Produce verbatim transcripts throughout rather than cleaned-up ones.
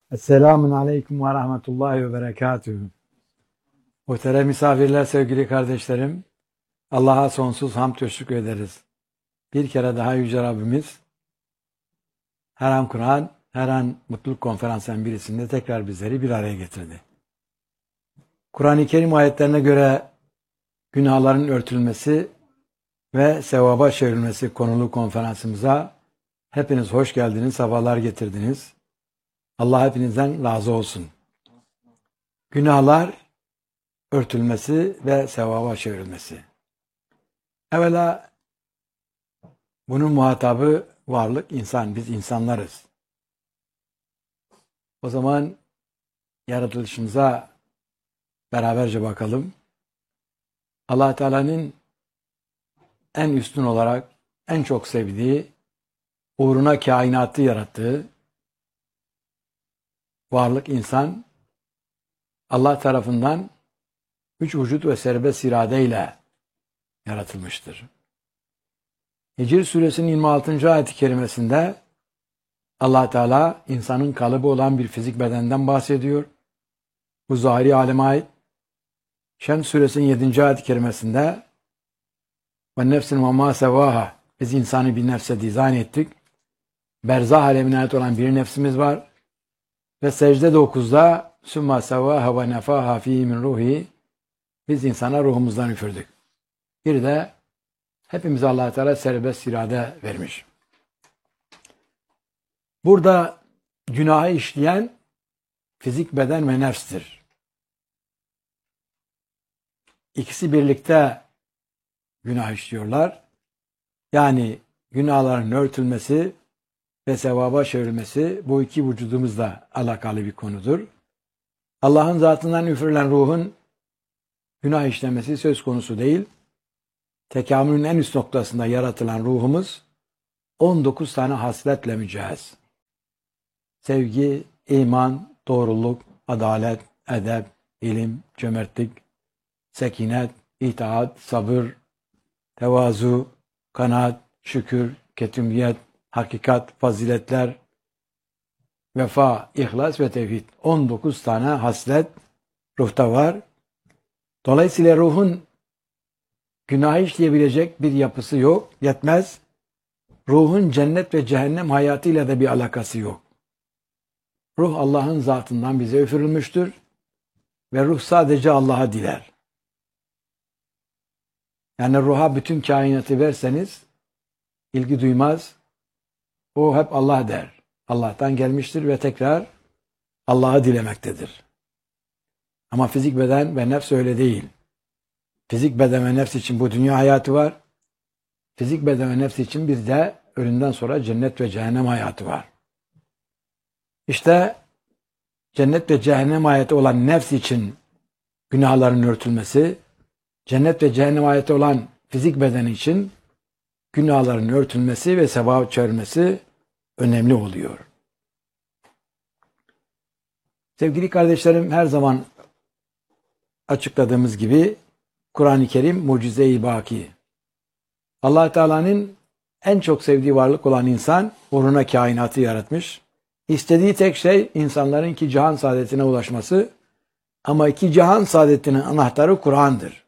Esselamun Aleyküm ve Rahmetullahi ve Berekatühü. Muhterem misafirler, sevgili kardeşlerim, Allah'a sonsuz hamd ve şükür ederiz. Bir kere daha Yüce Rabbimiz, her an Kur'an, her an Mutluluk Konferansı'nın birisinde tekrar bizleri bir araya getirdi. Kur'an-ı Kerim ayetlerine göre günahların örtülmesi ve sevaba çevrilmesi konulu konferansımıza hepiniz hoş geldiniz, sabahlar getirdiniz. Allah hepinizden razı olsun. Günahlar örtülmesi ve sevaba çevrilmesi. Evvela bunun muhatabı varlık, insan. Biz insanlarız. O zaman yaratılışımıza beraberce bakalım. Allah Teala'nın en üstün olarak en çok sevdiği, uğruna kainatı yarattığı varlık insan, Allah tarafından üç vücut ve serbest iradeyle yaratılmıştır. Hicr suresinin yirmi altıncı ayet-i kerimesinde Allah Teala insanın kalıbı olan bir fizik bedenden bahsediyor. Bu zahiri aleme ait. Şems suresinin yedinci ayet-i kerimesinde ve nefsin ve ma sevaha, biz insanı bir nefse dizayn ettik. Berzah alemine ait olan bir nefsimiz var. Ve secde dokuzda summa sevaha ve nefaha fihi min ruhi, biz insana ruhumuzdan üfürdük. Bir de hepimize Allah Teala serbest irade vermiş. Burada günahı işleyen fizik beden ve nefstir. İkisi birlikte günah işliyorlar. Yani günahların örtülmesi ve sevaba çevrilmesi bu iki vücudumuzla alakalı bir konudur. Allah'ın zatından üfürülen ruhun günah işlemesi söz konusu değil. Tekamülün en üst noktasında yaratılan ruhumuz on dokuz tane hasletle mücehhez. Sevgi, iman, doğruluk, adalet, edep, ilim, cömertlik, sekinet, itaat, sabır, tevazu, kanaat, şükür, ketumiyet, hakikat, faziletler, vefa, ihlas ve tevhid. on dokuz tane haslet ruhta var. Dolayısıyla ruhun günah işleyebilecek bir yapısı yok, yetmez. Ruhun cennet ve cehennem hayatıyla da bir alakası yok. Ruh Allah'ın zatından bize üfürülmüştür ve ruh sadece Allah'a diler. Yani ruha bütün kainatı verseniz ilgi duymaz. O hep Allah der. Allah'tan gelmiştir ve tekrar Allah'ı dilemektedir. Ama fizik beden ve nefs öyle değil. Fizik beden ve nefs için bu dünya hayatı var. Fizik beden ve nefs için bir de ölümden sonra cennet ve cehennem hayatı var. İşte cennet ve cehennem hayatı olan nefs için günahların örtülmesi, cennet ve cehennem hayatı olan fizik beden için günahların örtülmesi ve sevap çevirmesi önemli oluyor. Sevgili kardeşlerim, her zaman açıkladığımız gibi Kur'an-ı Kerim mucize-i baki. Allah Teala'nın en çok sevdiği varlık olan insan uğruna kainatı yaratmış. İstediği tek şey insanların iki cihan saadetine ulaşması. Ama iki cihan saadetinin anahtarı Kur'an'dır.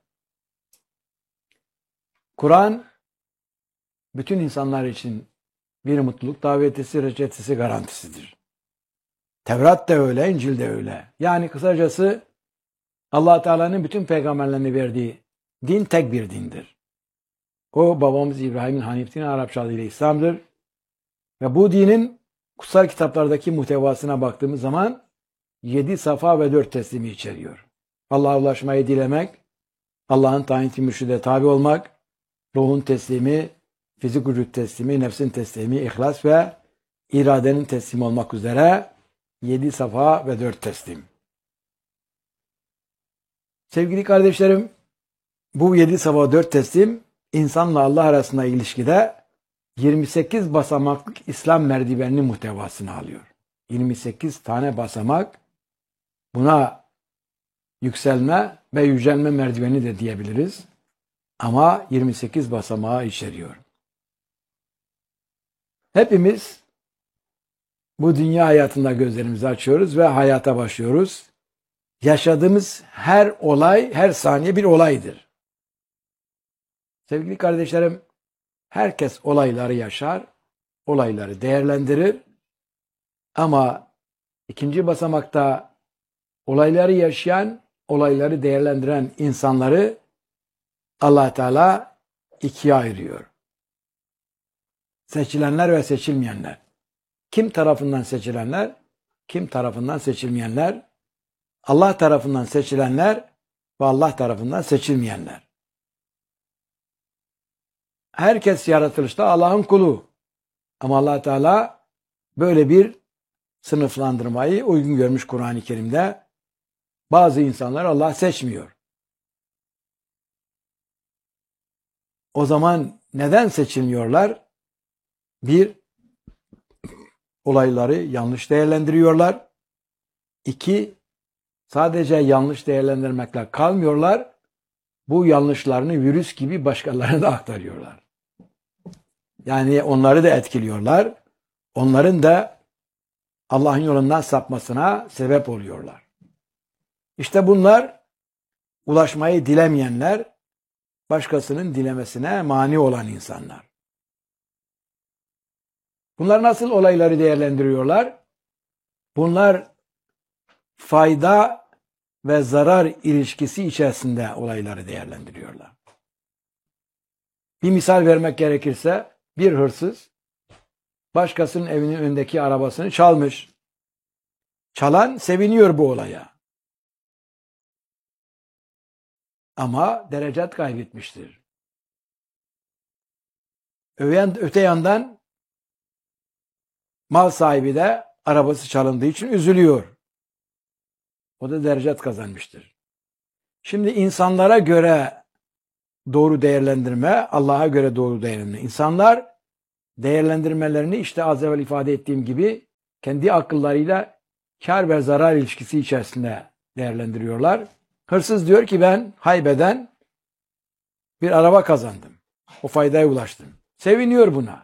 Kur'an bütün insanlar için bir mutluluk davetisi, reçetesi, garantisidir. Tevrat da öyle, İncil de öyle. Yani kısacası Allah Teala'nın bütün peygamberlerine verdiği din tek bir dindir. O babamız İbrahim'in Hanif dini, Arapça adıyla İslam'dır. Ve bu dinin kutsal kitaplardaki muhtevasına baktığımız zaman yedi safa ve dört teslimi içeriyor. Allah'a ulaşmayı dilemek, Allah'ın tayin mürşide tabi olmak, ruhun teslimi, fizik vücut teslimi, nefsin teslimi, ihlas ve iradenin teslimi olmak üzere yedi safa ve dört teslim. Sevgili kardeşlerim, bu yedi safa dört teslim insanla Allah arasında ilişkide yirmi sekiz basamaklık İslam merdiveninin muhtevasını alıyor. yirmi sekiz tane basamak, buna yükselme ve yücelme merdiveni de diyebiliriz. Ama yirmi sekiz basamağı içeriyor. Hepimiz bu dünya hayatında gözlerimizi açıyoruz ve hayata başlıyoruz. Yaşadığımız her olay, her saniye bir olaydır. Sevgili kardeşlerim, herkes olayları yaşar, olayları değerlendirir. Ama ikinci basamakta olayları yaşayan, olayları değerlendiren insanları Allah Teala ikiye ayırıyor. Seçilenler ve seçilmeyenler. Kim tarafından seçilenler, kim tarafından seçilmeyenler, Allah tarafından seçilenler ve Allah tarafından seçilmeyenler. Herkes yaratılışta Allah'ın kulu. Ama Allah Teala böyle bir sınıflandırmayı uygun görmüş Kur'an-ı Kerim'de. Bazı insanlar Allah seçmiyor. O zaman neden seçilmiyorlar? Bir, olayları yanlış değerlendiriyorlar. İki, sadece yanlış değerlendirmekle kalmıyorlar. Bu yanlışlarını virüs gibi başkalarına da aktarıyorlar. Yani onları da etkiliyorlar. Onların da Allah'ın yolundan sapmasına sebep oluyorlar. İşte bunlar ulaşmayı dilemeyenler, başkasının dilemesine mani olan insanlar. Bunlar nasıl olayları değerlendiriyorlar? Bunlar fayda ve zarar ilişkisi içerisinde olayları değerlendiriyorlar. Bir misal vermek gerekirse, bir hırsız başkasının evinin önündeki arabasını çalmış. Çalan seviniyor bu olaya. Ama derecat kaybetmiştir. Öte yandan mal sahibi de arabası çalındığı için üzülüyor. O da derecat kazanmıştır. Şimdi insanlara göre doğru değerlendirme, Allah'a göre doğru değerlendirme. İnsanlar değerlendirmelerini işte az evvel ifade ettiğim gibi kendi akıllarıyla kar ve zarar ilişkisi içerisinde değerlendiriyorlar. Hırsız diyor ki ben haybeden bir araba kazandım. O faydaya ulaştım. Seviniyor buna.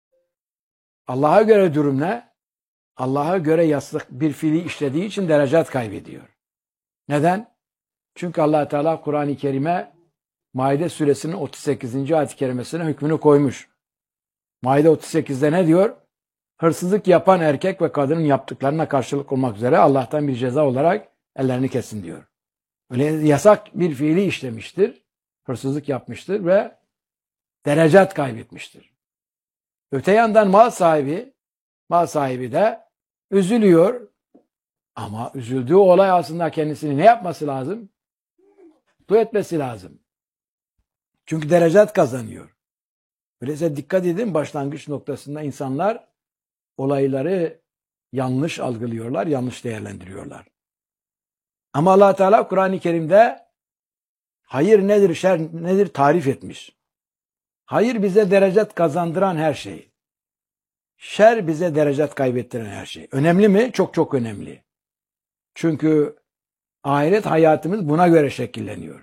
Allah'a göre durum ne? Allah'a göre yaslık bir fiili işlediği için derecat kaybediyor. Neden? Çünkü Allah Teala Kur'an-ı Kerim'e Maide suresinin otuz sekizinci ayet-i kerimesine hükmünü koymuş. Maide otuz sekizde ne diyor? Hırsızlık yapan erkek ve kadının yaptıklarına karşılık olmak üzere Allah'tan bir ceza olarak ellerini kesin diyor. Öyle yasak bir fiili işlemiştir. Hırsızlık yapmıştır ve derecat kaybetmiştir. Öte yandan mal sahibi, mal sahibi de üzülüyor. Ama üzüldüğü olay aslında kendisini ne yapması lazım? Dua etmesi lazım. Çünkü derecat kazanıyor. Öyleyse dikkat edin, başlangıç noktasında insanlar olayları yanlış algılıyorlar, yanlış değerlendiriyorlar. Ama Allah Teala Kur'an-ı Kerim'de hayır nedir, şer nedir tarif etmiş. Hayır bize derecat kazandıran her şey. Şer bize derecat kaybettiren her şey. Önemli mi? Çok çok önemli. Çünkü ahiret hayatımız buna göre şekilleniyor.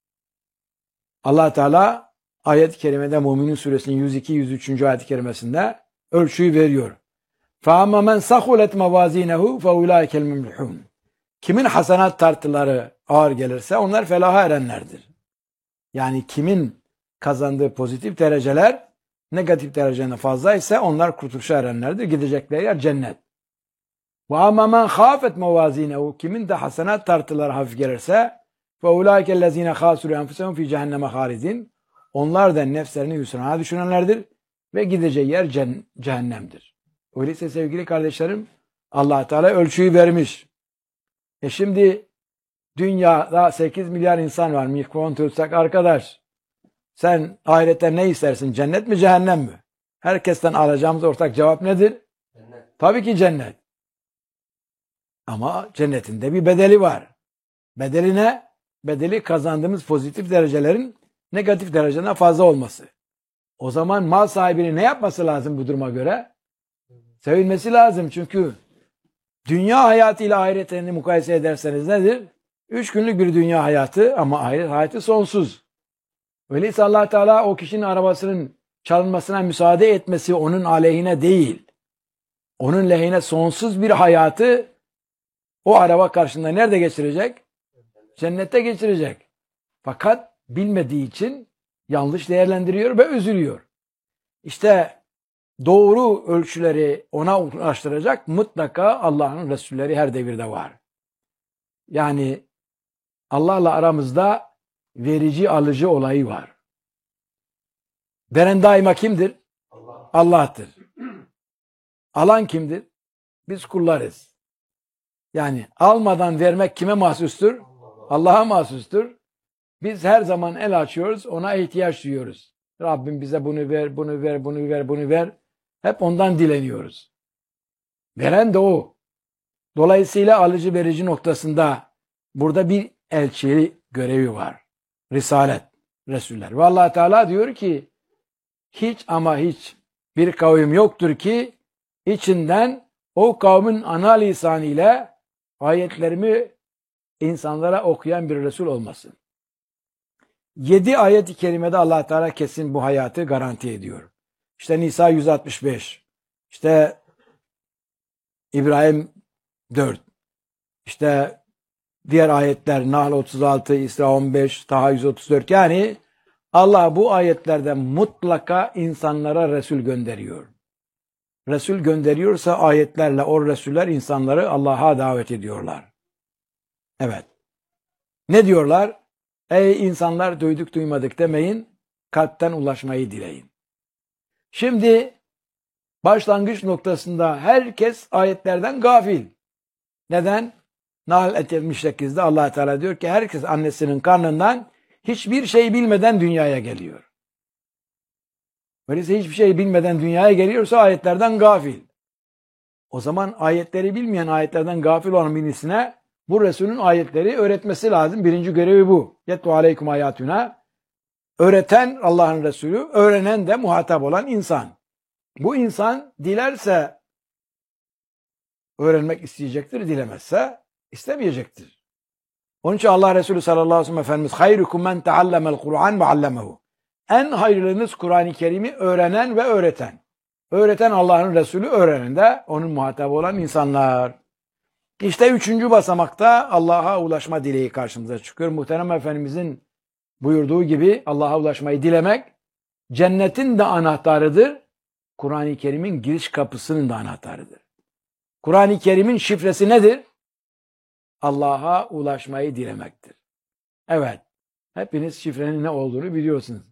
Allah Teala ayet-i kerimede Mü'minun suresinin yüz iki yüz üç. ayet-i kerimesinde ölçüyü veriyor. فَاَمَّا مَنْ سَخُلَتْ مَوَازِينَهُ فَاُولَٰئِكَ الْمُمْلِحُونَ Kimin hasenat tartıları ağır gelirse onlar felaha erenlerdir. Yani kimin kazandığı pozitif dereceler negatif dereceden fazla ise onlar kurtuluşa erenlerdir. Gidecekleri yer cennet. وَاَمَّا مَنْ خَافَتْ مَوَازِينَهُ Kimin de hasenat tartıları hafif gelirse فَاُولَٰئِكَ الَّذ۪ينَ خَاسُرُوا أَنْفُسَهُمْ فِي جَهَنَّمَ خَالِدِينَ Onlar da nefslerini hüsrana düşünenlerdir ve gideceği yer cehennemdir. Öyleyse sevgili kardeşlerim Allah Teala ölçüyü vermiş. E şimdi dünyada sekiz milyar insan var. Mikrofon tutsak arkadaş sen ahirette ne istersin? Cennet mi cehennem mi? Herkesten alacağımız ortak cevap nedir? Cennet. Tabii ki cennet. Ama cennetin de bir bedeli var. Bedeli ne? Bedeli kazandığımız pozitif derecelerin negatif dereceden fazla olması. O zaman mal sahibinin ne yapması lazım bu duruma göre? Sevinmesi lazım çünkü dünya hayatıyla ahiretlerini mukayese ederseniz nedir? Üç günlük bir dünya hayatı ama ahiret hayatı sonsuz. Öyleyse Allah Teala o kişinin arabasının çalınmasına müsaade etmesi onun aleyhine değil. onun lehine sonsuz bir hayatı o araba karşısında nerede geçirecek? Cennette geçirecek. Fakat bilmediği için yanlış değerlendiriyor ve üzülüyor. İşte doğru ölçüleri ona ulaştıracak mutlaka Allah'ın Resulleri her devirde var. Yani Allah'la aramızda verici alıcı olayı var. Veren daima kimdir? Allah. Allah'tır. Alan kimdir? Biz kullarız. Yani almadan vermek kime mahsustur? Allah'a mahsustur. Biz her zaman el açıyoruz, ona ihtiyaç duyuyoruz. Rabbim bize bunu ver, bunu ver, bunu ver, bunu ver. Hep ondan dileniyoruz. Veren de o. Dolayısıyla alıcı verici noktasında burada bir elçi görevi var. Risalet, Resuller. Ve Allah Teala diyor ki hiç ama hiç bir kavim yoktur ki içinden o kavmin ana lisanı ile ayetlerimi insanlara okuyan bir Resul olmasın. Yedi ayet-i kerimede Allah Teala kesin bu hayatı garanti ediyor. İşte Nisa yüz altmış beş, işte İbrahim dört, işte diğer ayetler Nahl otuz altı, İsra on beş, Taha yüz otuz dört. Yani Allah bu ayetlerde mutlaka insanlara Resul gönderiyor. Resul gönderiyorsa ayetlerle o Resuller insanları Allah'a davet ediyorlar. Evet. Ne diyorlar? Ey insanlar duyduk duymadık demeyin, kalpten ulaşmayı dileyin. Şimdi başlangıç noktasında herkes ayetlerden gafil. Neden? Nahl yetmiş sekizde Allah Teala diyor ki herkes annesinin karnından hiçbir şey bilmeden dünyaya geliyor. Öyleyse hiçbir şey bilmeden dünyaya geliyorsa ayetlerden gafil. O zaman ayetleri bilmeyen, ayetlerden gafil olan birisine bu Resulün ayetleri öğretmesi lazım. Birinci görevi bu. Yetlu aleykum ayatuna. Öğreten Allah'ın Resulü, öğrenen de muhatap olan insan. Bu insan dilerse öğrenmek isteyecektir, dilemezse istemeyecektir. Onun için Allah Resulü sallallahu aleyhi ve sellem Efendimiz hayrukum men teallemel Kur'an ve allemehu. En hayırlınız Kur'an-ı Kerim'i öğrenen ve öğreten. Öğreten Allah'ın Resulü, öğrenen de onun muhatabı olan insanlar. İşte üçüncü basamakta Allah'a ulaşma dileği karşımıza çıkıyor. Muhterem Efendimizin buyurduğu gibi Allah'a ulaşmayı dilemek cennetin de anahtarıdır. Kur'an-ı Kerim'in giriş kapısının da anahtarıdır. Kur'an-ı Kerim'in şifresi nedir? Allah'a ulaşmayı dilemektir. Evet, hepiniz şifrenin ne olduğunu biliyorsunuz.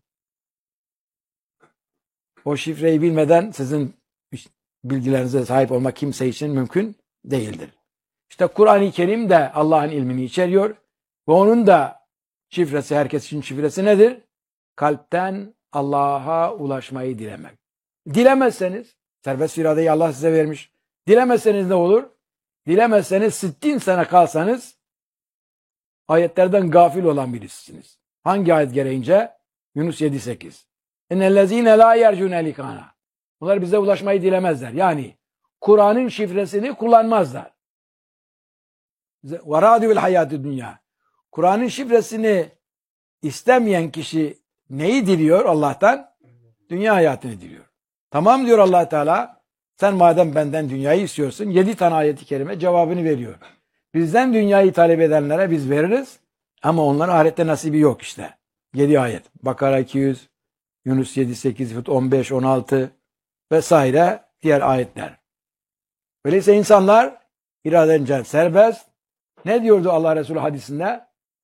O şifreyi bilmeden sizin bilgilerinize sahip olmak kimse için mümkün değildir. İşte Kur'an-ı Kerim de Allah'ın ilmini içeriyor ve onun da şifresi, herkes için şifresi nedir? Kalpten Allah'a ulaşmayı dilemek. Dilemezseniz, serbest iradeyi Allah size vermiş. Dilemezseniz ne olur? Dilemezseniz sittin sene kalsanız ayetlerden gafil olan birisiniz. Hangi ayet gereğince? Yunus yedi sekiz. İnnellezîne lâ yercûne likâna. Bunlar bize ulaşmayı dilemezler. Yani Kur'an'ın şifresini kullanmazlar. وَرَادُوِ الْحَيَاتِ dünya. Kur'an'ın şifresini istemeyen kişi neyi diliyor Allah'tan? Dünya hayatını diliyor. Tamam diyor Allah Teala. Sen madem benden dünyayı istiyorsun, yedi tane ayet-i kerime cevabını veriyor. Bizden dünyayı talep edenlere biz veririz ama onların ahirette nasibi yok işte. Yedi ayet. Bakara iki yüz, Yunus yedi sekiz, on beş, on altı vesaire diğer ayetler. Öyleyse insanlar iradence serbest. Ne diyordu Allah Resulü hadisinde?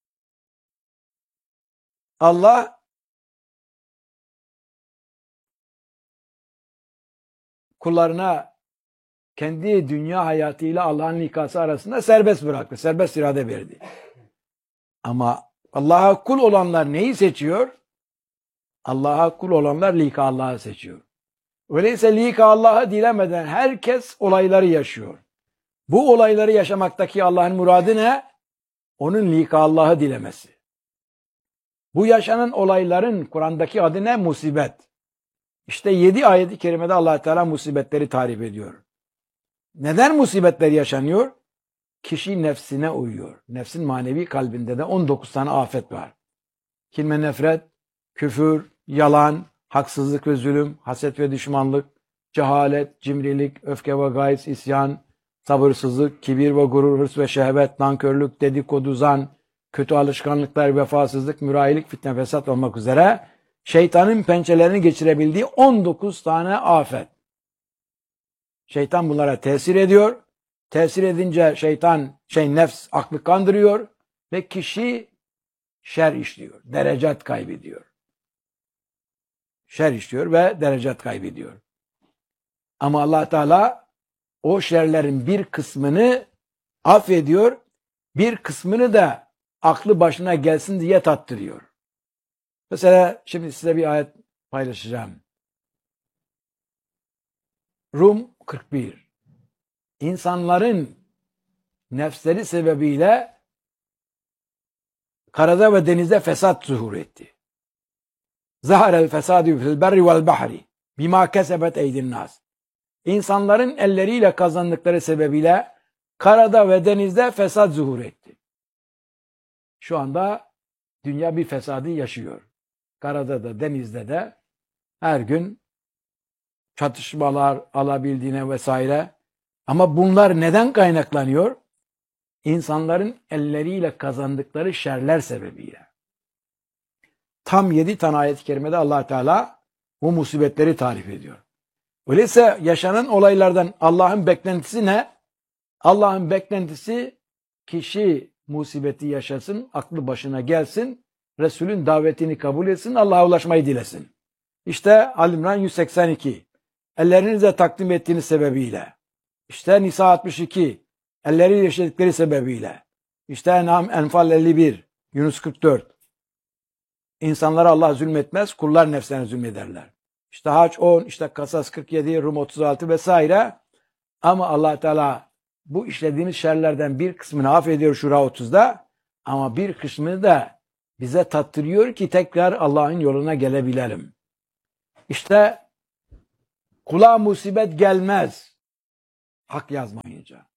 Allah kullarına kendi dünya hayatıyla Allah'ın likası arasında serbest bıraktı. Serbest irade verdi. Ama Allah'a kul olanlar neyi seçiyor? Allah'a kul olanlar lika Allah'ı seçiyor. Öyleyse lika Allah'ı dilemeden herkes olayları yaşıyor. Bu olayları yaşamaktaki Allah'ın muradı ne? Onun lika Allah'ı dilemesi. Bu yaşanan olayların Kur'an'daki adı ne? Musibet. İşte yedi ayet-i kerimede Allah Teala musibetleri tarif ediyor. Neden musibetler yaşanıyor? Kişi nefsine uyuyor. Nefsin manevi kalbinde de on dokuz tane afet var. Kin ve nefret, küfür, yalan, haksızlık ve zulüm, haset ve düşmanlık, cehalet, cimrilik, öfke ve gayz, isyan, sabırsızlık, kibir ve gurur, hırs ve şehvet, nankörlük, dedikodu, zan, kötü alışkanlıklar, vefasızlık, mürayilik, fitne, fesat olmak üzere şeytanın pençelerini geçirebildiği on dokuz tane afet. Şeytan bunlara tesir ediyor. Tesir edince şeytan, şey nefs, aklı kandırıyor ve kişi şer işliyor, derecat kaybediyor. Şer işliyor ve derecat kaybediyor. Ama Allah Teala o şerlerin bir kısmını affediyor, bir kısmını da aklı başına gelsin diye tattırıyor. Mesela şimdi size bir ayet paylaşacağım. Rum kırk bir. İnsanların nefsleri sebebiyle karada ve denizde fesat zuhur etti. Zaharel fesadü fil berri vel bahri bima kesebet eydin nas. İnsanların elleriyle kazandıkları sebebiyle karada ve denizde fesat zuhur etti. Şu anda dünya bir fesadı yaşıyor. Karada da denizde de her gün çatışmalar alabildiğine vesaire. Ama bunlar neden kaynaklanıyor? İnsanların elleriyle kazandıkları şerler sebebiyle. Tam yedi tane ayet-i kerimede Allah Teala bu musibetleri tarif ediyor. Öyleyse yaşanan olaylardan Allah'ın beklentisi ne? Allah'ın beklentisi kişi musibeti yaşasın, aklı başına gelsin, Resulün davetini kabul etsin, Allah'a ulaşmayı dilesin. İşte Ali-İmran yüz seksen iki. Ellerinize takdim ettiğiniz sebebiyle. İşte Nisa altmış iki. Elleriyle yaşadıkları sebebiyle. İşte En'am Enfal elli bir. Yunus kırk dört. İnsanlara Allah zulmetmez, kullar nefslerine zulmederler. İşte Hac on, işte Kasas kırk yedi, Rum otuz altı vesaire. Ama Allah Teala bu işlediğimiz şerlerden bir kısmını affediyor Şura otuzda. Ama bir kısmını da bize tattırıyor ki tekrar Allah'ın yoluna gelebilelim. İşte kulağa musibet gelmez hak yazmayınca.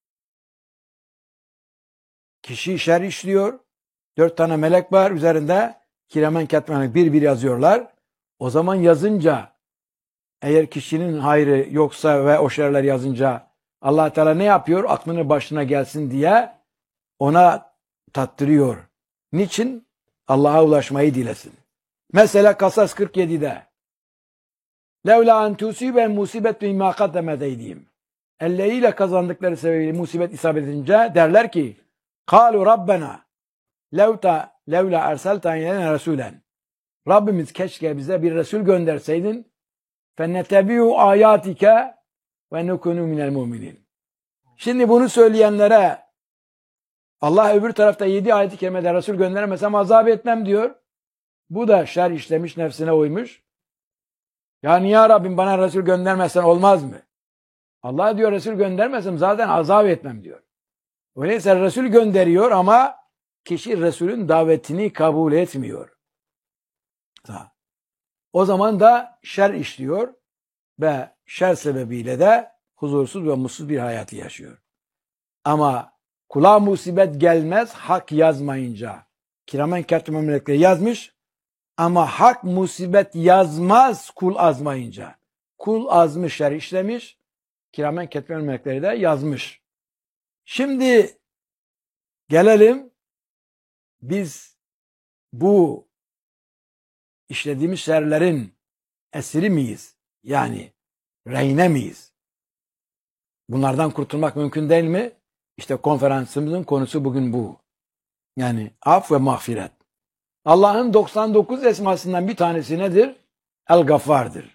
Kişi şer işliyor. Dört tane melek var üzerinde. Kiramen katibin bir bir yazıyorlar. O zaman yazınca eğer kişinin hayrı yoksa ve o şerler yazınca Allah Teala ne yapıyor? Aklının başına gelsin diye ona tattırıyor. Niçin? Allah'a ulaşmayı dilesin. Mesela Kasas kırk yedide Levla en tusiben musibet bima kaddemet eydihim. Elleriyle kazandıkları sebebiyle musibet isabet edince derler ki Kalu Rabbena levta levla erselta ileyna resulen. Rabbimiz keşke bize bir Resul gönderseydin fennetebiu ayatike ve nukunu minel muminin. Şimdi bunu söyleyenlere Allah öbür tarafta yedi ayet-i kerimede Resul göndermesem azap etmem diyor. Bu da şer işlemiş, nefsine uymuş. Yani ya Rabbim bana Resul göndermezsen olmaz mı? Allah diyor Resul göndermesem zaten azap etmem diyor. Öyleyse Resul gönderiyor ama kişi Resulün davetini kabul etmiyor. O zaman da şer işliyor ve şer sebebiyle de huzursuz ve mutsuz bir hayatı yaşıyor. Ama kulağa musibet gelmez hak yazmayınca. Kiramen katibin melekleri yazmış ama hak musibet yazmaz kul azmayınca. Kul azmış, şer işlemiş, kiramen katibin melekleri de yazmış. Şimdi gelelim biz bu işlediğimiz şerlerin esiri miyiz? Yani rehine miyiz? Bunlardan kurtulmak mümkün değil mi? İşte konferansımızın konusu bugün bu. Yani af ve mağfiret. Allah'ın doksan dokuz esmasından bir tanesi nedir? El-Gaffar'dır.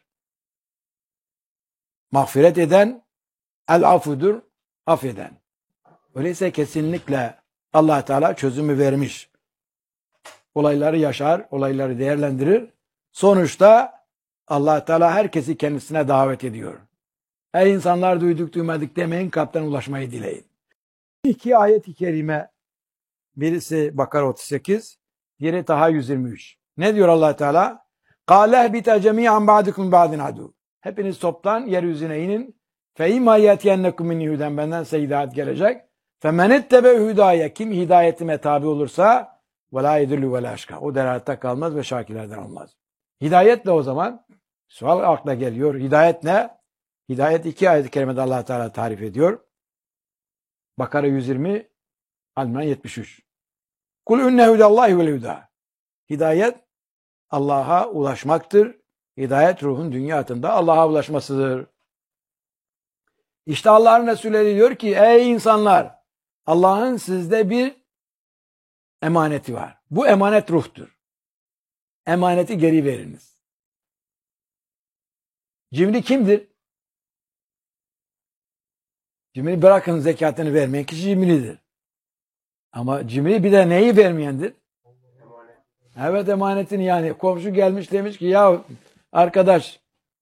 Mağfiret eden, el-afudur, affeden. Öyleyse kesinlikle Allah Teala çözümü vermiş. Olayları yaşar, olayları değerlendirir. Sonuçta Allah Teala herkesi kendisine davet ediyor. Ey insanlar duyduk duymadık demeyin, kalpten ulaşmayı dileyin. İki ayet-i kerime, birisi Bakara otuz sekiz, diğeri Taha yüz yirmi üç. Ne diyor Allah Teala? قَالَهْ بِتَ جَمِيعًا بَعْدِكُمْ بَعْدٍ عَدُوا. Hepiniz toptan yeryüzüne inin. فَاِمَّا يَتْيَنَّكُمْ مِنْ هُدًا. Benden size hidayet gelecek. فَمَنِ اتَّبَعْ هُدَايَ. Kim hidayetime tabi olursa وَلَا يَدُلُّ وَلَا aşka. O deralette kalmaz ve şakirlerden olmaz. Hidayet ne o zaman? Sual akla geliyor. Hidayet ne? Hidayet iki ayet-i kerimede Allah Teala tarif ediyor. Bakara yüz yirmi, Al-İmran yetmiş üç. Kul inne hudallahi vel huda. Hidayet Allah'a ulaşmaktır. Hidayet ruhun dünyasında Allah'a ulaşmasıdır. İşte Allah'ın Resulü diyor ki ey insanlar, Allah'ın sizde bir emaneti var. Bu emanet ruhtur. Emaneti geri veriniz. Cimri kimdir? Cimri bırakın zekatını vermeyen kişi cimridir. Ama cimri bir de neyi vermeyendir? Evet, emanetini. Yani komşu gelmiş demiş ki ya arkadaş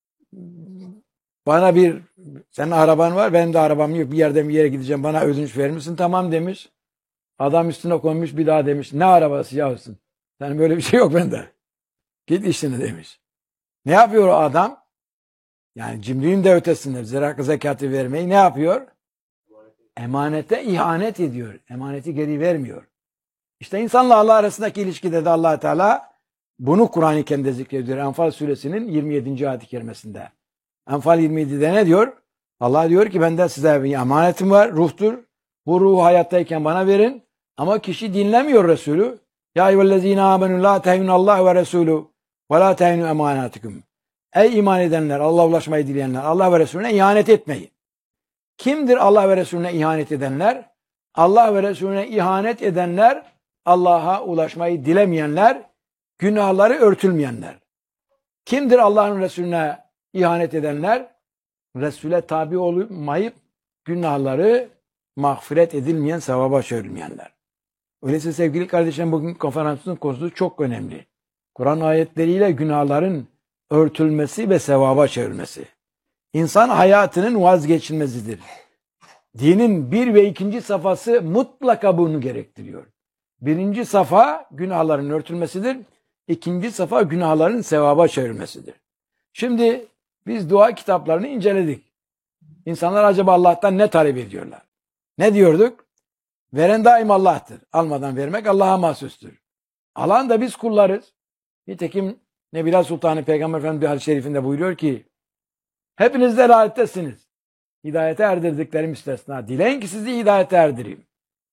bana bir senin araban var, benim de arabam yok, bir yerden bir yere gideceğim, bana ödünç verir misin? Tamam demiş. Adam üstüne koymuş, bir daha demiş ne arabası yavrusun? Senin böyle bir şey yok bende. Git işine demiş. Ne yapıyor o adam? Yani cimriliğin de ötesinde zira zekatı vermeyi ne yapıyor? Emanete ihanet ediyor. Emaneti geri vermiyor. İşte insanla Allah arasındaki ilişkide de Allah Teala bunu Kur'an-ı Kerim'de zikrediyor. Enfal suresinin yirmi yedinci ayet-i kerimesinde. Enfal yirmi yedide ne diyor? Allah diyor ki benden size bir emanetim var, ruhtur. Bu ruhu hayattayken bana verin. Ama kişi dinlemiyor Resulü. Ya eyyühellezine amenü la tehinallah ve Resulü ve la tehinu emanatikum. Ey iman edenler, Allah'a ulaşmayı dileyenler, Allah ve Resulüne ihanet etmeyin. Kimdir Allah ve Resulüne ihanet edenler? Allah ve Resulüne ihanet edenler, Allah'a ulaşmayı dilemeyenler, günahları örtülmeyenler. Kimdir Allah'ın Resulüne ihanet edenler? Resul'e tabi olmayıp günahları mağfiret edilmeyen, sevaba çevrilmeyenler. Öyleyse sevgili kardeşlerim, bugün konferansımızın konusu çok önemli. Kur'an ayetleriyle günahların örtülmesi ve sevaba çevrilmesi. İnsan hayatının vazgeçilmezidir. Dinin bir ve ikinci safhası mutlaka bunu gerektiriyor. Birinci safa günahların örtülmesidir. İkinci safa günahların sevaba çevrilmesidir. Şimdi biz dua kitaplarını inceledik. İnsanlar acaba Allah'tan ne talep ediyorlar? Ne diyorduk? Veren daim Allah'tır. Almadan vermek Allah'a mahsustur. Alan da biz kullarız. Nitekim Nebiler Sultanı Peygamber Efendimiz bir hadis-i şerifinde buyuruyor ki hepiniz delalettesiniz. Hidayete erdirdiklerim müstesna. Dileyin ki sizi hidayete erdireyim.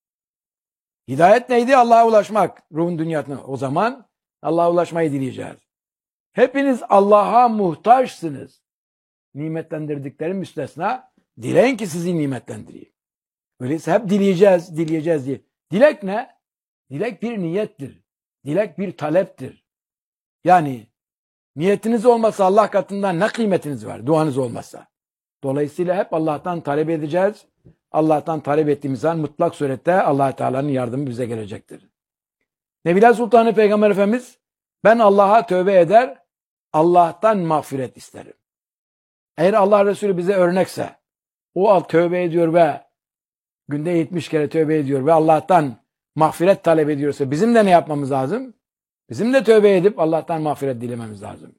Hidayet neydi? Allah'a ulaşmak. Ruhun dünyasına. O zaman Allah'a ulaşmayı dileyeceğiz. Hepiniz Allah'a muhtaçsınız. Nimetlendirdiklerim müstesna. Dileyin ki sizi nimetlendireyim. Öyleyse hep dileyeceğiz, dileyeceğiz diye. Dilek ne? Dilek bir niyettir. Dilek bir taleptir. Yani niyetiniz olmasa Allah katından ne kıymetiniz var? Duanız olmazsa. Dolayısıyla hep Allah'tan talep edeceğiz. Allah'tan talep ettiğimiz an mutlak surette Allah Teala'nın yardımı bize gelecektir. Nebiler Sultanı Peygamber Efendimiz ben Allah'a tövbe eder, Allah'tan mağfiret isterim. Eğer Allah Resulü bize örnekse, o tövbe ediyor ve günde yetmiş kere tövbe ediyor ve Allah'tan mağfiret talep ediyorsa bizim de ne yapmamız lazım? Bizim de tövbe edip Allah'tan mağfiret dilememiz lazım.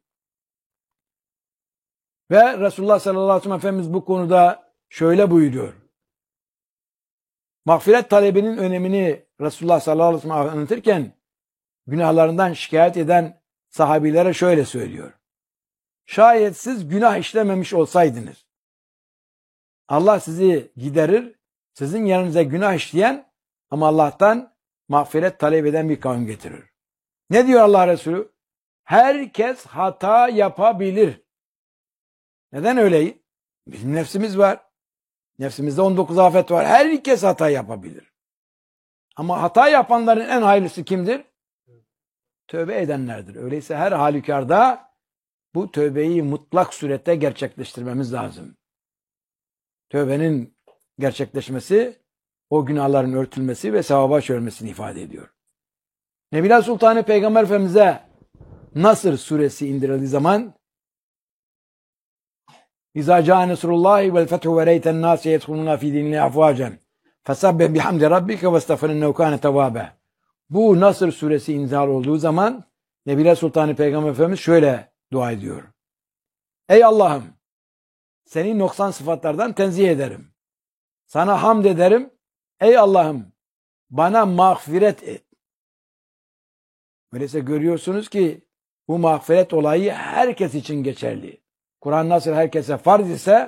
Ve Resulullah sallallahu aleyhi ve sellem Efendimiz bu konuda şöyle buyuruyor. Mağfiret talebinin önemini Resulullah sallallahu aleyhi ve sellem anlatırken günahlarından şikayet eden sahabilere şöyle söylüyor. Şayet siz günah işlememiş olsaydınız Allah sizi giderir, sizin yanınıza günah işleyen ama Allah'tan mağfiret talep eden bir kavim getirir. Ne diyor Allah Resulü? Herkes hata yapabilir. Neden öyle? Bizim nefsimiz var. Nefsimizde on dokuz afet var. Herkes hata yapabilir. Ama hata yapanların en hayırlısı kimdir? Tövbe edenlerdir. Öyleyse her halükarda bu tövbeyi mutlak surette gerçekleştirmemiz lazım. Tövbenin gerçekleşmesi, o günahların örtülmesi ve sevaba çevrilmesini ifade ediyor. Nebiler Sultanı Peygamber Efendimiz'e Nasr suresi indirildiği zaman İzâ câ nesrullâhi vel fethu ve reyten nâse yedhulûnâ fî dînillâhi afvâcen fesabbih bihamdi rabbike vestağfirinnehu kâne tevvâbe. Bu Nasr suresi inzal olduğu zaman Nebiler Sultanı Peygamber Efendimiz şöyle dua ediyor. Ey Allah'ım, seni noksan sıfatlardan tenzih ederim. Sana hamd ederim. Ey Allah'ım, bana mağfiret et. Öyleyse görüyorsunuz ki bu mağfiret olayı herkes için geçerli. Kur'an nasıl herkese farz ise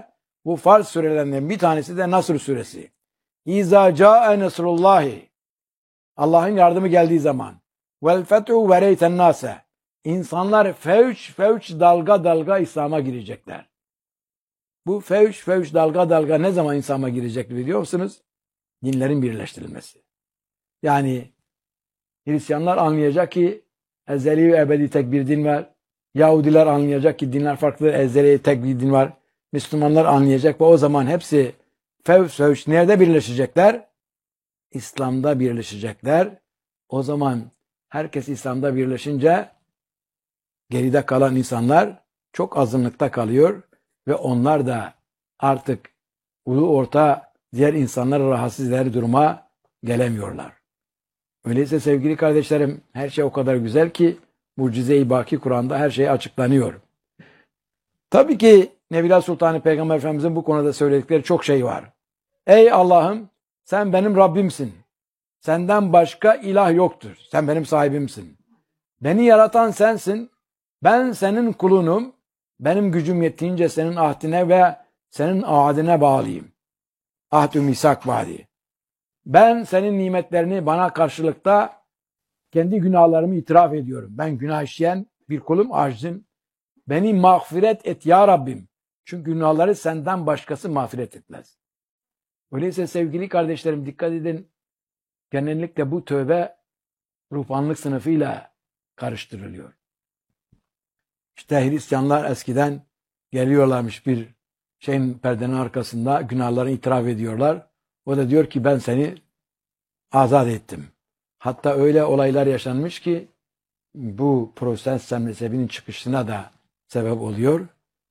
Bu farz surelerinden bir tanesi de Nasr suresi. İza ca'e nasrullahi. Allah'ın yardımı geldiği zaman. Vel fethu ve reyten nase. İnsanlar fevç fevç dalga dalga İslam'a girecekler. Bu fevç fevç dalga dalga ne zaman İslam'a girecek biliyor musunuz? Dinlerin birleştirilmesi. Yani Hristiyanlar anlayacak ki ezeli ve ebedi tek bir din var. Yahudiler anlayacak ki dinler farklı, ezeli tek bir din var. Müslümanlar anlayacak ve o zaman hepsi fevç fevç nerede birleşecekler? İslam'da birleşecekler. O zaman herkes İslam'da birleşince geride kalan insanlar çok azınlıkta kalıyor ve onlar da artık ulu orta diğer insanları rahatsız eder duruma gelemiyorlar. Öyleyse sevgili kardeşlerim, her şey o kadar güzel ki Mucize-i Baki Kur'an'da her şey açıklanıyor. Tabii ki Nebiler Sultanı Peygamber Efendimiz'in bu konuda söyledikleri çok şey var. Ey Allah'ım, sen benim Rabbimsin. Senden başka ilah yoktur. Sen benim sahibimsin. Beni yaratan sensin. Ben senin kulunum. Benim gücüm yettiğince senin ahdine ve senin ahadine bağlıyım. Ahdü misak vaadi. Ben senin nimetlerini bana karşılıkta kendi günahlarımı itiraf ediyorum. Ben günah işleyen bir kulum, acizim. Beni mağfiret et ya Rabbim. Çünkü günahları senden başkası mağfiret etmez. Öyleyse sevgili kardeşlerim dikkat edin. Genellikle bu tövbe ruhbanlık sınıfıyla karıştırılıyor. İşte Hristiyanlar eskiden geliyorlarmış bir şeyin perdenin arkasında günahlarını itiraf ediyorlar. O da diyor ki ben seni azat ettim. Hatta öyle olaylar yaşanmış ki bu Protestan mezhebinin çıkışına da sebep oluyor.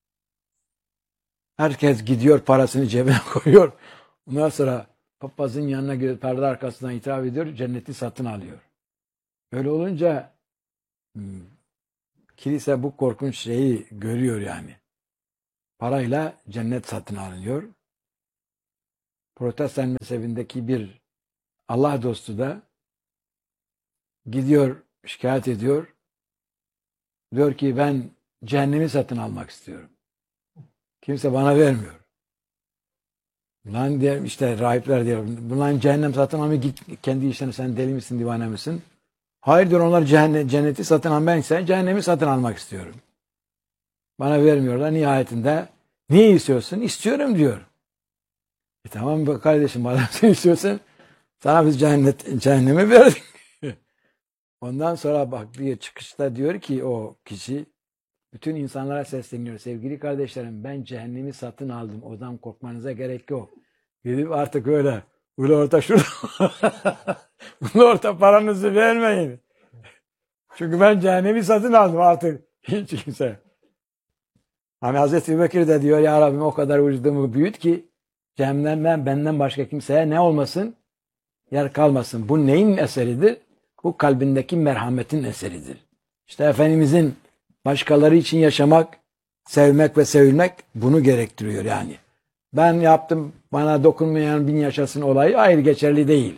Herkes gidiyor parasını cebine koyuyor. Ondan sonra papazın yanına gidiyor, perde arkasından itiraf ediyor, cenneti satın alıyor. Öyle olunca hmm, kilise bu korkunç şeyi görüyor yani. Parayla cennet satın alınıyor. Protestan mezhebindeki bir Allah dostu da gidiyor, şikayet ediyor. Diyor ki ben cehennemi satın almak istiyorum. Kimse bana vermiyor. Lan diyor işte rahipler diyor. Bunların cehennem satın almaya git kendi işlerine sen deli misin, divane misin? Hayır diyor onlar cennet, cenneti satın almam ben ise cehennemi satın almak istiyorum. Bana vermiyorlar. Nihayetinde niye istiyorsun? İstiyorum diyor. E tamam kardeşim madem sen istiyorsun sana biz cennet, cehennemi verdik. Ondan sonra bak bir çıkışta diyor ki o kişi bütün insanlara sesleniyor. Sevgili kardeşlerim ben cehennemi satın aldım. Odan korkmanıza gerek yok. Gidip artık öyle ulu orta şurada ulu orta paranızı vermeyin. Çünkü ben cehennemi satın aldım artık. Hiç kimse. Hani Hazreti Ebubekir de diyor ya Rabbim o kadar vücudumu büyüt ki cehennemden benden başka kimseye ne olmasın? Yer kalmasın. Bu neyin eseridir? Bu kalbindeki merhametin eseridir. İşte Efendimizin başkaları için yaşamak, sevmek ve sevilmek bunu gerektiriyor yani. Ben yaptım, bana dokunmayan bin yaşasın olayı ayrı geçerli değil.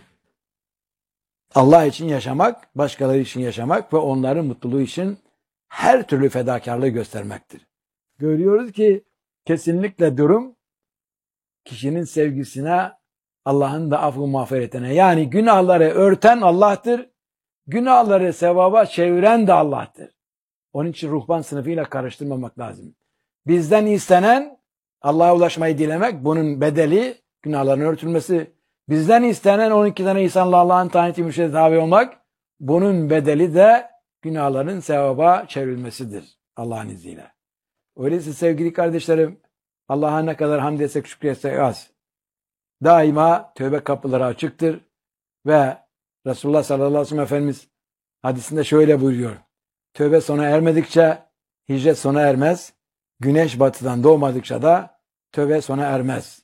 Allah için yaşamak, başkaları için yaşamak ve onların mutluluğu için her türlü fedakarlığı göstermektir. Görüyoruz ki kesinlikle durum kişinin sevgisine, Allah'ın da affı mağfiretine. Yani günahları örten Allah'tır, günahları sevaba çeviren de Allah'tır. Onun için ruhban sınıfıyla karıştırmamak lazım. Bizden istenen Allah'a ulaşmayı dilemek, bunun bedeli günahların örtülmesi. Bizden istenen on iki tane insanla Allah'ın taneti mürşide tabi olmak, bunun bedeli de günahların sevaba çevrilmesidir Allah'ın izniyle. Öyleyse sevgili kardeşlerim, Allah'a ne kadar hamd etsek şükretsek az. Daima tövbe kapıları açıktır ve Resulullah sallallahu aleyhi ve sellem Efendimiz hadisinde şöyle buyuruyor. Tövbe sona ermedikçe hicret sona ermez. Güneş batıdan doğmadıkça da tövbe sona ermez.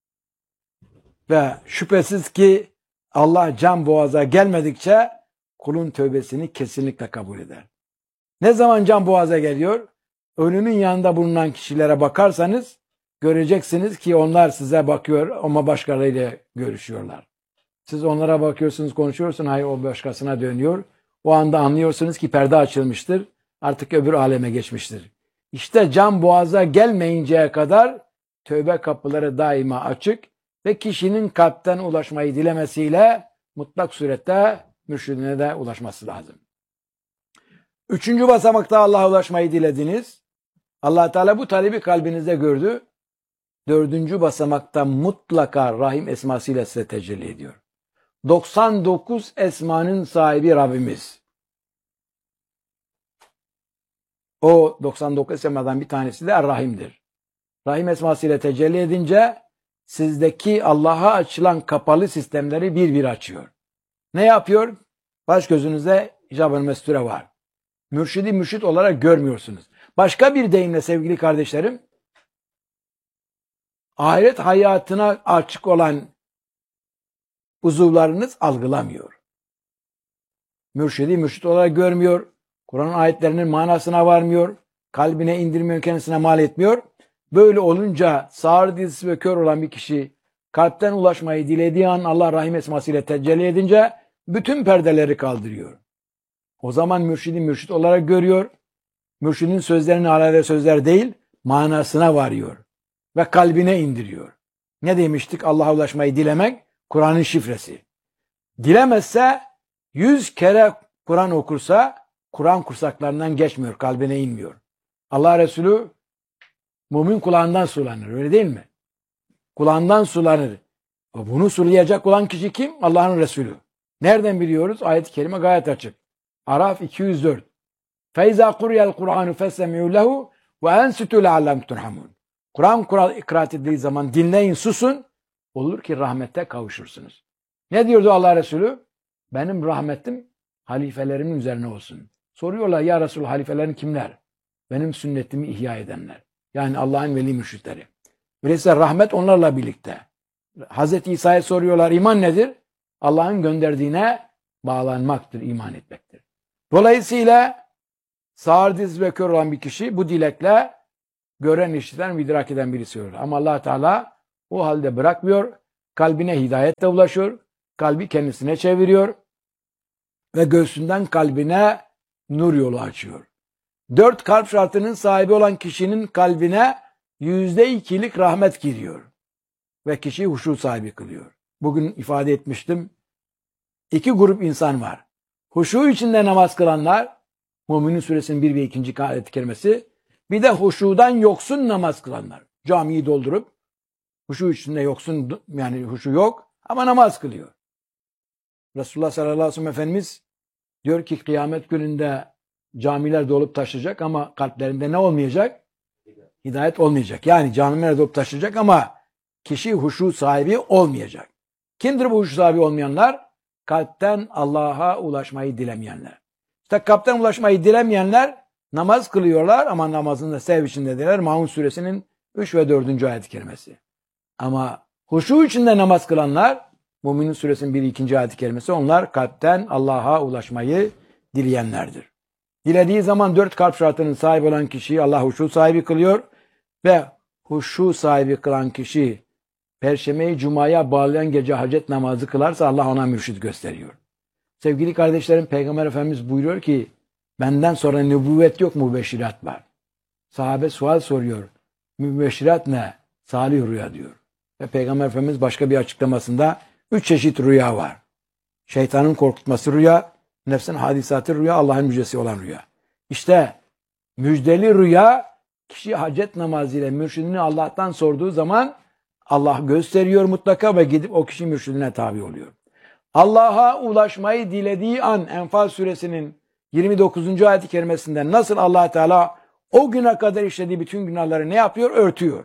Ve şüphesiz ki Allah can boğaza gelmedikçe kulun tövbesini kesinlikle kabul eder. Ne zaman can boğaza geliyor? Ölünün yanında bulunan kişilere bakarsanız göreceksiniz ki onlar size bakıyor ama başkalarıyla görüşüyorlar. Siz onlara bakıyorsunuz, konuşuyorsunuz, hayır o başkasına dönüyor. O anda anlıyorsunuz ki perde açılmıştır. Artık öbür aleme geçmiştir. İşte can boğaza gelmeyinceye kadar tövbe kapıları daima açık ve kişinin kalpten ulaşmayı dilemesiyle mutlak surette mürşidine de ulaşması lazım. Üçüncü basamakta Allah'a ulaşmayı dilediniz. Allah Teala bu talebi kalbinizde gördü. Dördüncü basamakta mutlaka Rahim esmasıyla size tecelli ediyor. doksan dokuz esmanın sahibi Rabbimiz. O doksan dokuz esmadan bir tanesi de Er-Rahim'dir. Rahim esmasıyla tecelli edince sizdeki Allah'a açılan kapalı sistemleri bir bir açıyor. Ne yapıyor? Baş gözünüzde icab-ı mesture var. Mürşidi mürşit olarak görmüyorsunuz. Başka bir deyimle sevgili kardeşlerim, ahiret hayatına açık olan uzuvlarınız algılamıyor. Mürşidi mürşit olarak görmüyor. Kur'an ayetlerinin manasına varmıyor. Kalbine indirmiyor, kendisine mal etmiyor. Böyle olunca sağır dizisi ve kör olan bir kişi kalpten ulaşmayı dilediği an Allah Rahim esmasıyla tecelli edince bütün perdeleri kaldırıyor. O zaman mürşidi mürşit olarak görüyor. Mürşidin sözlerini alelade sözler değil, manasına varıyor. Ve kalbine indiriyor. Ne demiştik? Allah'a ulaşmayı dilemek Kur'an'ın şifresi. Dilemezse yüz kere Kur'an okursa Kur'an kursaklarından geçmiyor, kalbine inmiyor. Allah Resulü mümin kulağından sulanır, öyle değil mi? Kulağından sulanır. Bunu sulayacak olan kişi kim? Allah'ın Resulü. Nereden biliyoruz? Ayet-i kerime gayet açık. Araf iki yüz dört. فَاِذَا قُرِيَ الْقُرْآنُ فَاسْتَمِعُوا لَهُ وَاَنْسُتُوا لَعَلَّمْ تُرْحَمُونَ. Kur'an Kur'an ikrat edildiği zaman dinleyin, susun. Olur ki rahmete kavuşursunuz. Ne diyordu Allah Resulü? Benim rahmetim halifelerimin üzerine olsun. Soruyorlar ya Resul, halifelerin kimler? Benim sünnetimi ihya edenler. Yani Allah'ın veli mürşitleri. Öyleyse rahmet onlarla birlikte. Hazreti İsa'ya soruyorlar, iman nedir? Allah'ın gönderdiğine bağlanmaktır, iman etmektir. Dolayısıyla sağır diz ve kör olan bir kişi bu dilekle gören, işiten, idrak eden birisi olur. Ama Allah Teala o halde bırakmıyor. Kalbine hidayetle ulaşıyor. Kalbi kendisine çeviriyor. Ve göğsünden kalbine nur yolu açıyor. Dört kalp şartının sahibi olan kişinin kalbine yüzde ikilik rahmet giriyor. Ve kişiyi huşu sahibi kılıyor. Bugün ifade etmiştim. İki grup insan var. Huşu içinde namaz kılanlar, Müminin Suresinin bir ve ikinci ayet-i kerimesi, bir de huşudan yoksun namaz kılanlar. Camiyi doldurup, huşu içinde yoksun, yani huşu yok ama namaz kılıyor. Resulullah sallallahu aleyhi ve sellem Efendimiz diyor ki kıyamet gününde camiler dolup taşacak ama kalplerinde ne olmayacak? Hidayet olmayacak. Yani camiler dolup taşacak ama kişi huşu sahibi olmayacak. Kimdir bu huşu sahibi olmayanlar? Kalpten Allah'a ulaşmayı dilemeyenler. İşte kalpten ulaşmayı dilemeyenler namaz kılıyorlar ama namazın da sev içindedirler. Maun suresinin üç ve dördüncü ayet-i kerimesi. Ama huşu içinde namaz kılanlar, Müminin Suresinin bir ikinci ayet-i kerimesi, onlar kalpten Allah'a ulaşmayı dileyenlerdir. Dilediği zaman dört kalp şartının sahibi olan kişiyi Allah huşu sahibi kılıyor ve huşu sahibi kılan kişi Perşembeyi Cuma'ya bağlayan gece hacet namazı kılarsa Allah ona mürşid gösteriyor. Sevgili kardeşlerim, Peygamber Efendimiz buyuruyor ki benden sonra nübüvvet yok, mübeşşirat var. Sahabe sual soruyor. Mübeşşirat ne? Salih rüya diyor. Ve Peygamber Efendimiz başka bir açıklamasında üç çeşit rüya var. Şeytanın korkutması rüya, nefsin hadisatı rüya, Allah'ın müjdesi olan rüya. İşte müjdeli rüya kişi hacet namazıyla mürşidini Allah'tan sorduğu zaman Allah gösteriyor mutlaka ve gidip o kişi mürşidine tabi oluyor. Allah'a ulaşmayı dilediği an Enfal suresinin yirmi dokuzuncu ayet-i kerimesinde nasıl Allah Teala o güne kadar işlediği bütün günahları ne yapıyor? Örtüyor.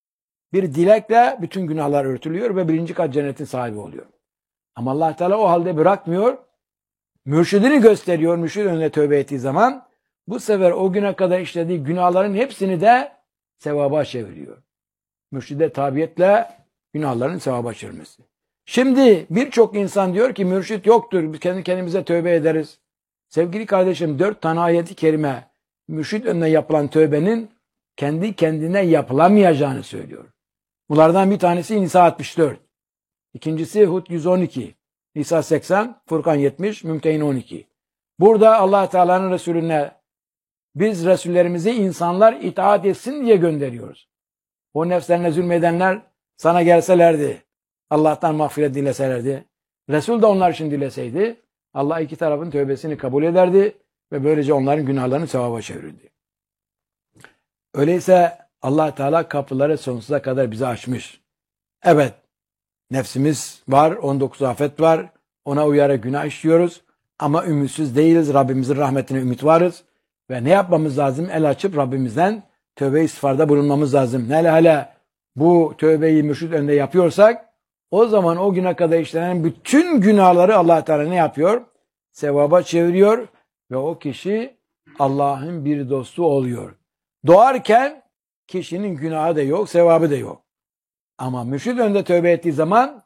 Bir dilekle bütün günahlar örtülüyor ve birinci kat cennetin sahibi oluyor. Ama Allah Teala o halde bırakmıyor. Mürşidini gösteriyor. Mürşid önüne tövbe ettiği zaman bu sefer o güne kadar işlediği günahların hepsini de sevaba çeviriyor. Mürşide tabiyetle günahların sevaba çevirmesi. Şimdi birçok insan diyor ki mürşit yoktur. Biz kendi kendimize tövbe ederiz. Sevgili kardeşim, dört tane ayeti kerime mürşit önüne yapılan tövbenin kendi kendine yapılamayacağını söylüyor. Bunlardan bir tanesi Nisa altmış dört. İkincisi Hud yüz on iki. Nisa seksen, Furkan yetmiş, Mümtehin on iki. Burada Allah Teala'nın Resulüne biz Resullerimizi insanlar itaat etsin diye gönderiyoruz. o nefslerine zulmedenler sana gelselerdi, Allah'tan mağfiret dileselerdi, Resul de onlar için dileseydi, Allah iki tarafın tövbesini kabul ederdi ve böylece onların günahlarını sevaba çevirirdi. Öyleyse Allah Teala kapıları sonsuza kadar bize açmış. Evet, nefsimiz var, on dokuz afet var, ona uyarak günah işliyoruz ama ümitsiz değiliz, Rabbimizin rahmetine ümit varız ve ne yapmamız lazım? El açıp Rabbimizden tövbe istiğfarda bulunmamız lazım. Hele hele bu tövbeyi mürşid önünde yapıyorsak, o zaman o güne kadar işlenen bütün günahları Allah Teala ne yapıyor? Sevaba çeviriyor ve o kişi Allah'ın bir dostu oluyor. Doğarken kişinin günahı da yok, sevabı da yok. Ama mürşid önünde tövbe ettiği zaman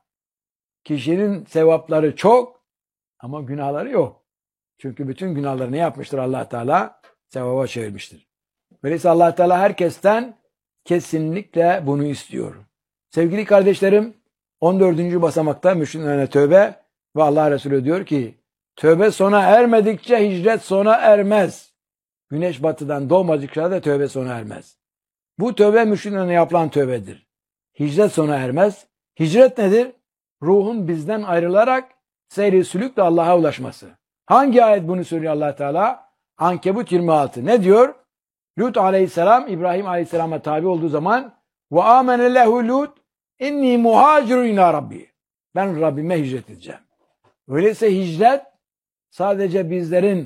kişinin sevapları çok ama günahları yok. Çünkü bütün günahları ne yapmıştır Allah Teala? Sevaba çevirmiştir. Öyleyse Allah Teala herkesten kesinlikle bunu istiyor. Sevgili kardeşlerim, on dördüncü basamakta mürşidin önüne tövbe ve Allah Resulü diyor ki, tövbe sona ermedikçe hicret sona ermez. Güneş batıdan doğmadıkça da tövbe sona ermez. Bu tövbe mürşidin önüne yapılan tövbedir. Hicret sona ermez. Hicret nedir? Ruhun bizden ayrılarak seyri sülükle Allah'a ulaşması. Hangi ayet bunu söylüyor Allah Teala? Ankebut yirmi altı. Ne diyor? Lut aleyhisselam İbrahim aleyhisselama tabi olduğu zaman ve amene lehu Lut inni muhacirun ila Rabbi. Ben Rabbime hicret edeceğim. Öyleyse hicret sadece bizlerin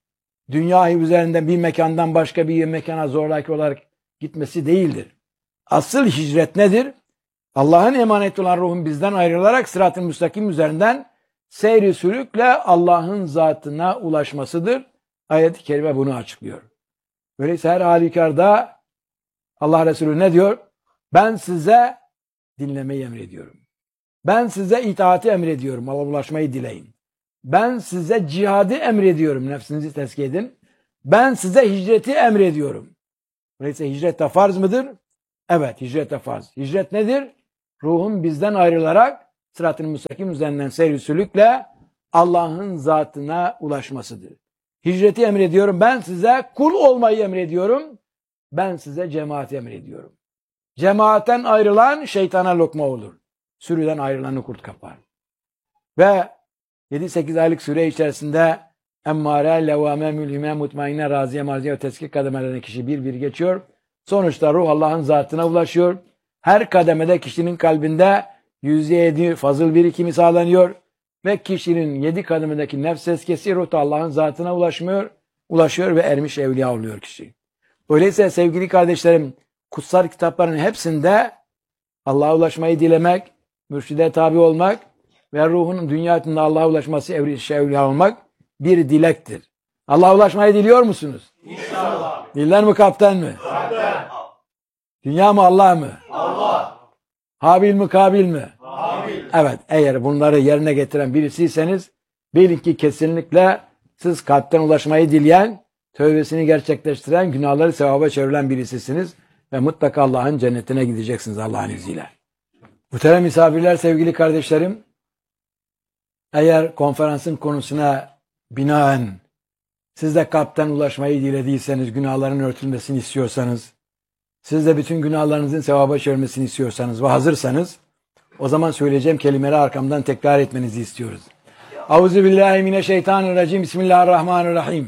dünya üzerinden bir mekandan başka bir mekana zoraki olarak gitmesi değildir. Asıl hicret nedir? Allah'ın emaneti olan ruhun bizden ayrılarak sırat-ı müstakim üzerinden seyri sülükle Allah'ın zatına ulaşmasıdır. Ayet-i kerime bunu açıklıyor. Öyleyse her halükarda Allah Resulü ne diyor? Ben size dinlemeyi emrediyorum. Ben size itaati emrediyorum. Allah'a ulaşmayı dileyin. Ben size cihadı emrediyorum. Nefsinizi tezkiye edin. Ben size hicreti emrediyorum. Öyleyse hicret de farz mıdır? Evet, hicret de farz. Hicret nedir? Ruhun bizden ayrılarak sırat-ı müstakim üzerinden seyr-i sülükle Allah'ın zatına ulaşmasıdır. Hicreti emrediyorum. Ben size kul olmayı emrediyorum. Ben size cemaati emrediyorum. Cemaatten ayrılan şeytana lokma olur. Sürüden ayrılanı kurt kapar. Ve yedi sekiz aylık süre içerisinde emmare, levame, mülhime, mutmainne, raziye, marziye ve teskik kademelerine kişi bir bir geçiyor. Sonuçta ruh Allah'ın zatına ulaşıyor. Her kademede kişinin kalbinde yüzde yedi fazıl birikimi sağlanıyor. Ve kişinin yedi kademedeki nefs tezkiyesi ruhta Allah'ın zatına ulaşmıyor, ulaşıyor ve ermiş evliya oluyor kişi. Öyleyse sevgili kardeşlerim, kutsal kitapların hepsinde Allah'a ulaşmayı dilemek, mürşide tabi olmak ve ruhun dünya hayatında Allah'a ulaşması, ermiş evliya olmak bir dilektir. Allah'a ulaşmayı diliyor musunuz? İnşallah. Diller mi kaptan mı? Kaptan. Dünya mı Allah mı? Allah. Habil mi Kabil mi? Habil. Evet, eğer bunları yerine getiren birisiyseniz bilin ki kesinlikle siz kalpten ulaşmayı dileyen, tövbesini gerçekleştiren, günahları sevaba çevrilen birisisiniz ve mutlaka Allah'ın cennetine gideceksiniz Allah'ın izniyle. Muhterem misafirler, sevgili kardeşlerim, eğer konferansın konusuna binaen siz de kalpten ulaşmayı dilediyseniz, günahların örtülmesini istiyorsanız, siz de bütün günahlarınızın sevaba çevirmesini istiyorsanız ve hazırsanız, o zaman söyleyeceğim kelimeleri arkamdan tekrar etmenizi istiyoruz. Euzubillahimineşşeytanirracim. Bismillahirrahmanirrahim.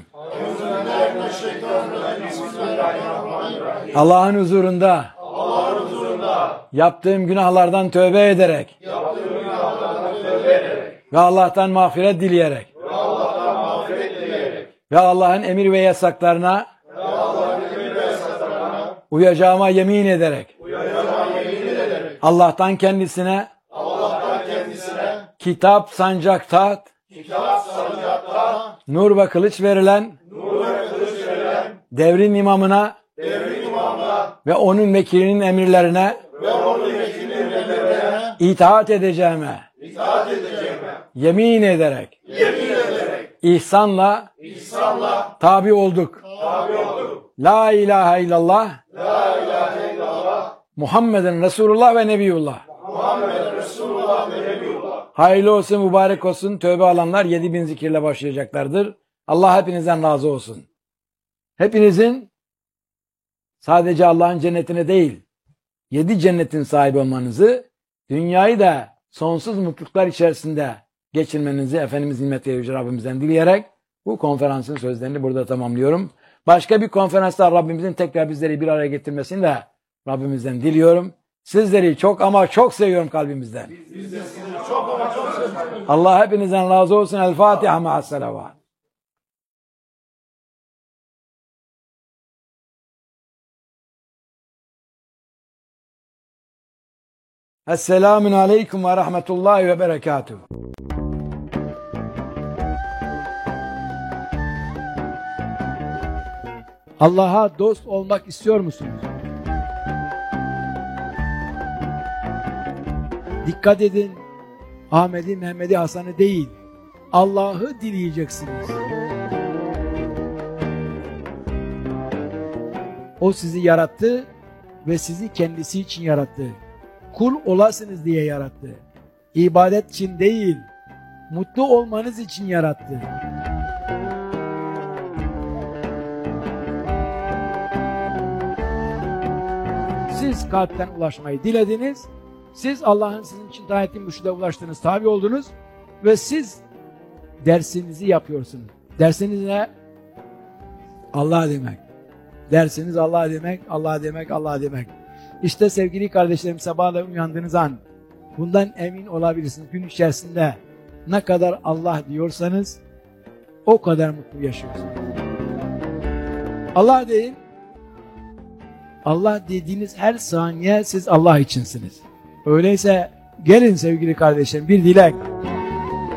Allah'ın huzurunda, Allah'ın huzurunda yaptığım günahlardan tövbe ederek, yaptığım günahlardan tövbe ederek ve Allah'tan mağfiret dileyerek, ve Allah'tan mağfiret dileyerek ve Allah'ın emir ve yasaklarına, ve Allah'ın emir ve yasaklarına uyacağıma yemin ederek, uyacağıma yemin ederek Allah'tan kendisine, Allah'tan kendisine kitap, sancak, taht, kitap, sancak, taht, nur ve kılıç verilen, nur ve kılıç verilen devrin imamına, devrin imamına ve onun vekilinin emirlerine ve onun vekilinin emirlerine itaat edeceğime, itaat edeceğime yemin ederek, yemin ederek ihsanla, ihsanla tabi olduk. Tabi olduk. La ilahe illallah, la ilahe illallah Muhammeden Resulullah ve Nebiyullah. Muhammeden Resulullah ve Nebiyullah. Hayırlı olsun, mübarek olsun. Tövbe alanlar yedi bin zikirle başlayacaklardır. Allah hepinizden razı olsun. Hepinizin sadece Allah'ın cennetine değil, yedi cennetin sahibi olmanızı, dünyayı da sonsuz mutluluklar içerisinde geçirmenizi Efendimiz Nimet ve Yüce Rabbimizden dileyerek bu konferansın sözlerini burada tamamlıyorum. Başka bir konferansta Rabbimizin tekrar bizleri bir araya getirmesini de Rabbimizden diliyorum. Sizleri çok ama çok seviyorum kalbimizden. Biz de sizi çok ama çok seviyoruz. Allah hepinizden razı olsun. El Fatiha ma'as salavat. Esselamun aleyküm ve rahmetullahi ve berekatuhu. Allah'a dost olmak istiyor musunuz? Dikkat edin, Ahmet'i, Mehmet'i, Hasan'ı değil, Allah'ı dileyeceksiniz. O sizi yarattı ve sizi kendisi için yarattı. Kul olasınız diye yarattı. İbadet için değil, mutlu olmanız için yarattı. Siz kalpten ulaşmayı dilediniz. Siz Allah'ın sizin için tayin ettiği müşahede ulaştınız, tabi oldunuz ve siz dersinizi yapıyorsunuz. Dersiniz ne? Allah demek. Dersiniz Allah demek, Allah demek, Allah demek. İşte sevgili kardeşlerim, sabahla uyandığınız an bundan emin olabilirsiniz. Gün içerisinde ne kadar Allah diyorsanız o kadar mutlu yaşıyorsunuz. Allah deyin. Allah dediğiniz her saniye siz Allah içinsiniz. Öyleyse gelin sevgili kardeşlerim, bir dilek.